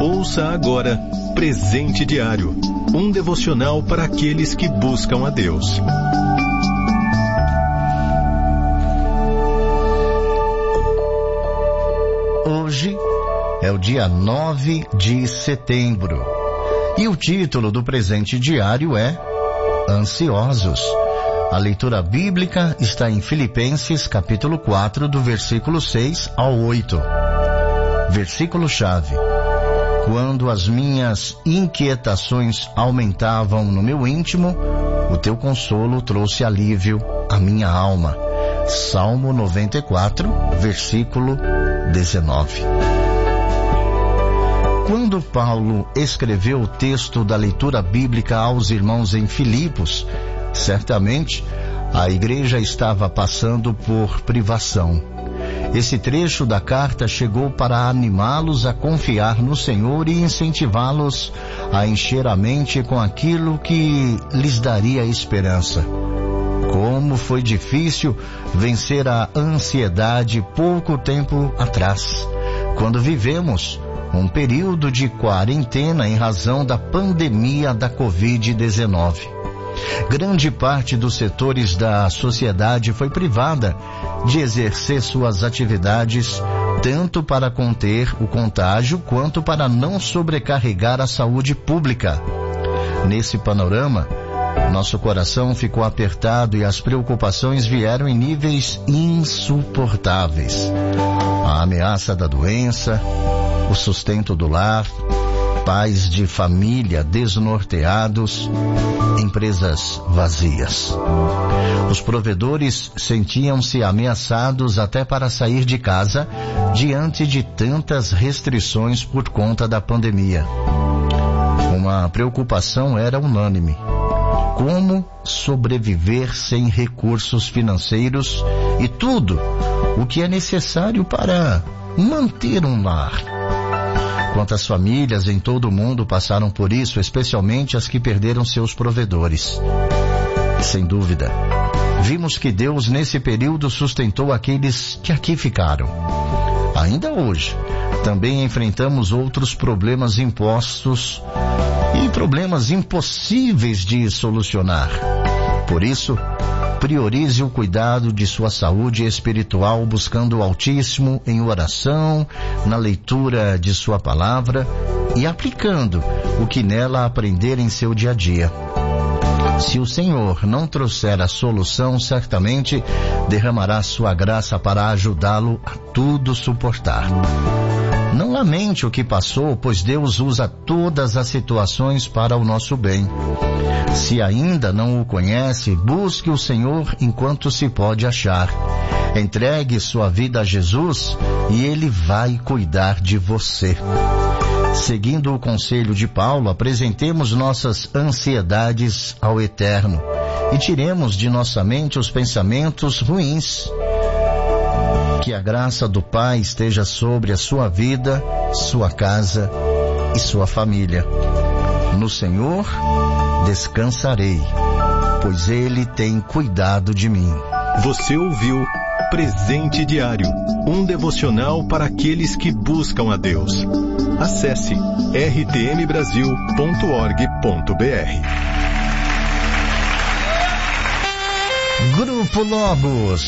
Ouça agora Presente Diário, um devocional para aqueles que buscam a Deus. Hoje é o dia 9 de setembro e o título do Presente Diário é Ansiosos. A leitura bíblica está em Filipenses capítulo 4, do versículo 6 ao 8. Versículo-chave: quando as minhas inquietações aumentavam no meu íntimo, o teu consolo trouxe alívio à minha alma. Salmo 94, versículo 19. Quando Paulo escreveu o texto da leitura bíblica aos irmãos em Filipos, certamente a igreja estava passando por privação. Esse trecho da carta chegou para animá-los a confiar no Senhor e incentivá-los a encher a mente com aquilo que lhes daria esperança. Como foi difícil vencer a ansiedade pouco tempo atrás, quando vivemos um período de quarentena em razão da pandemia da Covid-19. Grande parte dos setores da sociedade foi privada de exercer suas atividades, tanto para conter o contágio quanto para não sobrecarregar a saúde pública. Nesse panorama, nosso coração ficou apertado e as preocupações vieram em níveis insuportáveis. A ameaça da doença, o sustento do lar, pais de família desnorteados, empresas vazias. Os provedores sentiam-se ameaçados até para sair de casa diante de tantas restrições por conta da pandemia. Uma preocupação era unânime: como sobreviver sem recursos financeiros e tudo o que é necessário para manter um lar. Quantas famílias em todo o mundo passaram por isso, especialmente as que perderam seus provedores. Sem dúvida, vimos que Deus nesse período sustentou aqueles que aqui ficaram. Ainda hoje, também enfrentamos outros problemas impostos e problemas impossíveis de solucionar. Por isso, priorize o cuidado de sua saúde espiritual, buscando o Altíssimo em oração, na leitura de sua palavra e aplicando o que nela aprender em seu dia a dia. Se o Senhor não trouxer a solução, certamente derramará sua graça para ajudá-lo a tudo suportar. Não lamente o que passou, pois Deus usa todas as situações para o nosso bem. Se ainda não o conhece, busque o Senhor enquanto se pode achar. Entregue sua vida a Jesus e Ele vai cuidar de você. Seguindo o conselho de Paulo, apresentemos nossas ansiedades ao Eterno e tiremos de nossa mente os pensamentos ruins. Que a graça do Pai esteja sobre a sua vida, sua casa e sua família. No Senhor descansarei, pois Ele tem cuidado de mim. Você ouviu Presente Diário, um devocional para aqueles que buscam a Deus. Acesse rtmbrasil.org.br. Grupo Logos.